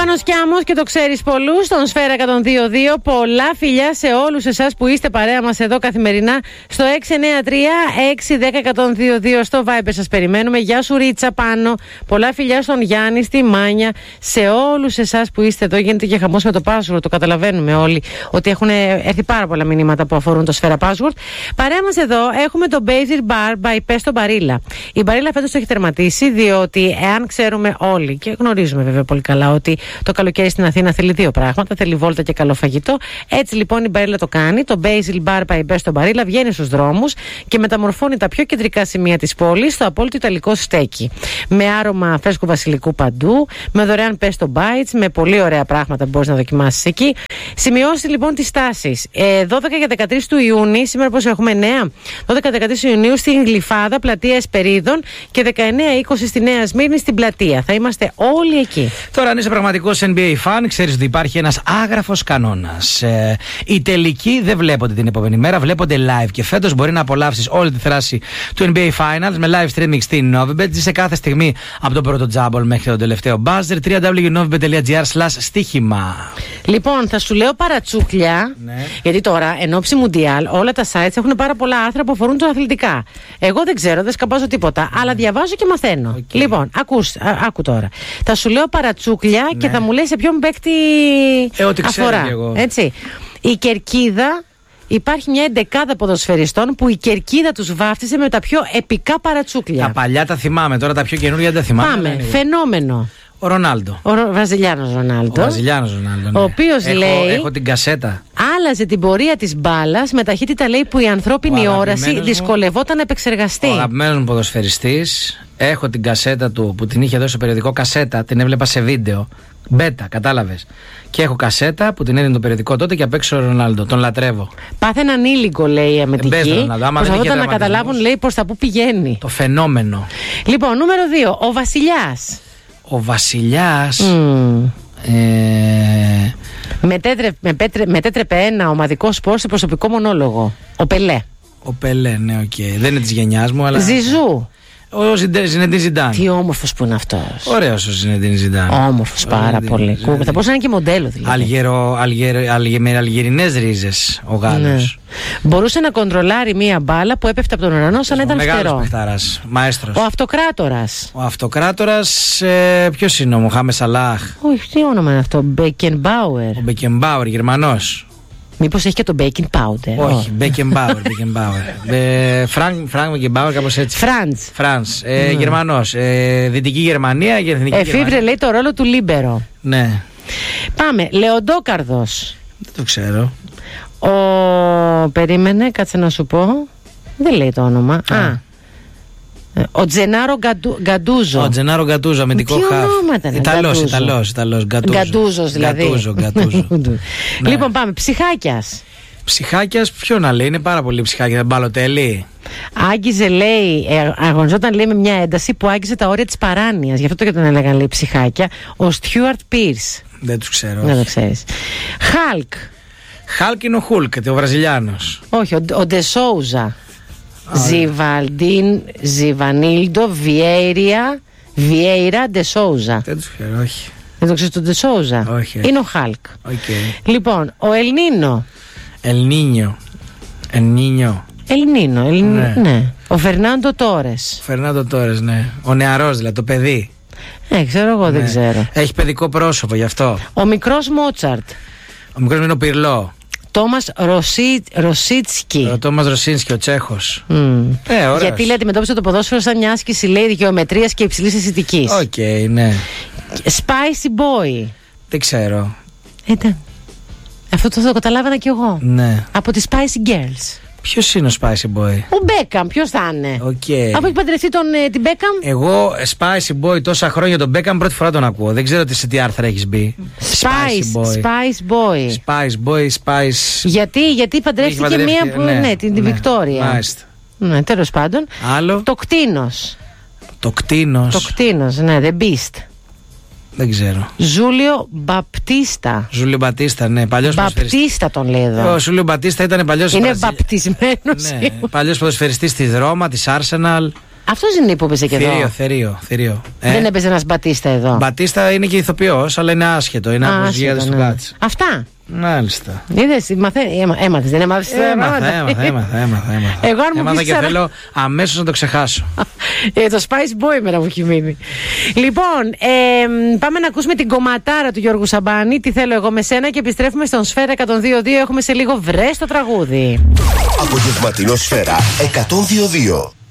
Πάνος Κιάμος και το ξέρεις πολλούς στον Σφαίρα 102.2. Πολλά φιλιά σε όλους εσάς που είστε παρέα μας εδώ καθημερινά στο 693-610-102.2 στο Viber. Σας περιμένουμε. Γεια σου Ρίτσα Πάνο. Πολλά φιλιά στον Γιάννη, στη Μάνια, σε όλους εσάς που είστε εδώ. Γίνεται και χαμός με το password. Το καταλαβαίνουμε όλοι ότι έχουν έρθει πάρα πολλά μηνύματα που αφορούν το Σφαίρα password. Παρέα μας εδώ έχουμε το Basil Bar by Pesto Barilla. Η Barilla φέτος το έχει τερματίσει, διότι εάν ξέρουμε όλοι και γνωρίζουμε βέβαια πολύ καλά ότι το καλοκαίρι στην Αθήνα θέλει δύο πράγματα, θέλει βόλτα και καλό φαγητό. Έτσι λοιπόν η Barilla το κάνει. Το Basil Bar by Pesto Barilla βγαίνει στους δρόμους και μεταμορφώνει τα πιο κεντρικά σημεία της πόλης στο απόλυτο ιταλικό στέκι. Με άρωμα φρέσκου βασιλικού παντού, με δωρεάν Pesto Bites, με πολύ ωραία πράγματα που μπορείς να δοκιμάσεις εκεί. Σημειώσει λοιπόν τις τάσεις. 12 και 13 του Ιούνιου, σήμερα πώς έχουμε 9, 12-13 Ιουνίου στην Γλυφάδα, πλατεία Εσπερίδων και 19-20 στη Νέα Σμύρνη στην πλατεία. Θα είμαστε όλοι εκεί. Τώρα, αν είσαι πραγματικός NBA fan, ξέρεις ότι υπάρχει ένας άγραφος κανόνας. Οι τελικοί δεν βλέπονται την επόμενη μέρα, βλέπονται live. Και φέτος μπορεί να απολαύσεις όλη τη θράση του NBA Finals με live streaming στην Novibet. Σε κάθε στιγμή από τον πρώτο τζάμπολ μέχρι τον τελευταίο buzzer. www.novibet.gr/στοίχημα. Λοιπόν, θα σου λέω παρατσούκλια, γιατί τώρα εν ώψη Μουντιάλ όλα τα sites έχουν πάρα πολλά άρθρα που αφορούν το αθλητικά. Εγώ δεν ξέρω, δεν σκαμπάζω τίποτα, αλλά διαβάζω και μαθαίνω. Okay. Λοιπόν, άκου τώρα. Θα σου λέω παρατσούκλια και θα μου λέει σε ποιον παίκτη αφορά. Έτσι. Η κερκίδα. Υπάρχει μια εντεκάδα ποδοσφαιριστών που η κερκίδα τους βάφτισε με τα πιο επικά παρατσούκλια. Τα παλιά τα θυμάμαι, τώρα τα πιο καινούργια δεν τα θυμάμαι. Πάμε. Φαινόμενο. Ο Ρονάλντο. Ο Βραζιλιάνος Ρονάλντο. Ναι. Ο οποίος λέει. Έχω την κασέτα. Άλλαζε την πορεία της μπάλας με ταχύτητα, λέει, που η ανθρώπινη όραση δυσκολευόταν να επεξεργαστεί. Ο αγαπημένος μου ποδοσφαιριστής. Έχω την κασέτα του που την είχε δώσει στο περιοδικό. Κασέτα, την έβλεπα σε βίντεο. Μπέτα, κατάλαβες. Και έχω κασέτα που την έδινε το περιοδικό τότε και απ' έξω ο Ρονάλντο. Τον λατρεύω. Πάθε έναν ήλικο, λέει, η αμετική. Προσπαθούνταν να καταλάβουν, λέει, προς τα που πηγαίνει. Το φαινόμενο. Λοιπόν, νούμερο 2. Ο Βασιλιάς. Ο Βασιλιάς. Μετέτρεπε ένα ομαδικό σπορ σε προσωπικό μονόλογο. Ο Πελέ. Ο Πελέ, ναι, οκ. Δεν είναι της γενιάς μου, αλλά. Ζιζού. Ο Ζινεντίν Ζιντάν. Τι όμορφος που είναι αυτός. Ωραίος ο Ζινεντίν Ζιντάν. Όμορφος πάρα πολύ. Θα μπορούσε να είναι και μοντέλο δηλαδή. Με αλγερινές ρίζες ο Γάλλος. Ναι. Μπορούσε να κοντρολάρει μία μπάλα που έπεφτε από τον ουρανό σαν να ήταν φτερό. Μεγάλος παιχτάρας, μαέστρος. Ο Αυτοκράτορας. Ο Αυτοκράτορας, ποιος είναι, ο Μοχάμε Σαλάχ. Όχι, τι όνομα είναι αυτό, Μπέκενμπάουερ. Ο Μπέκενμπάουερ, Γερμανός. Μήπως έχει και το baking powder. Όχι, Μπέκενμπάουερ. Φρανκ Μπέκενμπάουερ, κάπως έτσι. Φραντς. Γερμανός. Δυτική Γερμανία και Εθνική Γερμανία. Εφήβρε, λέει, το ρόλο του Λίμπερο. Ναι. Πάμε. Λεοντόκαρδος. Δεν το ξέρω. Περίμενε, κάτσε να σου πω. Δεν λέει το όνομα. Ο Τζενάρο Γκαντούζο. Ο Τζενάρο Γκαντούζο, αμυντικό χαφ. Ιταλός. Γκαντούζος δηλαδή. Γκαντούζο. Λοιπόν, πάμε. Ψυχάκιας. Ψυχάκιας, ποιο να λέει, είναι πάρα πολύ ψυχάκια. Μπαλοτέλη. Άγγιζε, λέει, αγωνιζόταν, λέει, με μια ένταση που άγγιζε τα όρια της παράνοιας. Γι' αυτό και τον έλεγαν, λέει, ψυχάκια. Ο Στιούαρτ Πίρς. Δεν τους ξέρω. Δεν το ξέρεις. Χάλκ. Χάλκ είναι ο Χούλκ, ο Βραζιλιάνος. Όχι, ο Ντεσόουζα. Ζιβανίλντο, Βιέιρα, Ντεσόουζα. Δεν τους ξέρω, όχι. Δεν το ξέρεις τον Ντεσόουζα? Όχι. Είναι ο Χάλκ. Okay. Λοιπόν, ο Ελνίνο. Ελνίνο, ναι. Ο Φερνάντο Τόρες. Ναι. Ο νεαρός, δηλαδή, το παιδί. Ξέρω εγώ, δεν ξέρω. Έχει παιδικό πρόσωπο, γι' αυτό. Ο μικρός Μότσαρτ. Ο μικρός είναι ο Πυρλό. Τόμας Ροσίτσκι. Ο Τόμας Ροσίτσκι, ο Τσέχος. Γιατί, λέει, αντιμετώπισε το ποδόσφαιρο σαν μια άσκηση, λέει, γεωμετρίας και υψηλής αισθητικής. Οκ, ναι. Spicy Boy. Δεν ξέρω. Αυτό το καταλάβαινα κι εγώ. Ναι. Από τις Spicy Girls. Ποιος είναι ο Spicy Boy? Ο Μπέκαμ, ποιος θα είναι? Okay. Αφού έχει παντρευτεί την Μπέκαμ. Εγώ Spicy Boy τόσα χρόνια τον Μπέκαμ πρώτη φορά τον ακούω. Δεν ξέρω σε τι άρθρα έχεις μπει. Spice Boy. Γιατί παντρεύτηκε μία που. Ναι, την Βικτόρια. Μάλιστα. Ναι, τέλος πάντων. Άλλο. Το κτίνος. Το κτίνος, ναι, The Beast. Δεν ξέρω. Ζούλιο Μπαπτίστα. Ζούλιο Μπατίστα, ναι, παλιός ποδοσφαιριστής. Μπαπτίστα τον λέει εδώ. Ο Ζούλιο Μπατίστα ήταν παλιός. Είναι βαπτισμένος. Ναι, παλιός ποδοσφαιριστής της Ρώμα, της Arsenal. Αυτός είναι που έπαιζε και εδώ. Θηρίο. Δεν έπαιζε ένας Μπατίστα εδώ. Μπατίστα είναι και ηθοποιός, αλλά είναι άσχετο. Είναι από τους Γίγαντες του Κάτς. Αυτά. Μάλιστα. Είδες, έμαθες, δεν έμαθες. Έμαθα. Εγώ αν μου έμαθα πεις και θέλω αμέσως να το ξεχάσω. Το Spice Boy μέρα μου έχει μείνει. Λοιπόν, πάμε να ακούσουμε την κομματάρα του Γιώργου Σαμπάνη. Τι θέλω εγώ με σένα και επιστρέφουμε στον Σφαίρα 102.2. Έχουμε σε λίγο βρες το τραγούδι. Απογευματινό Σφαίρα 102.2.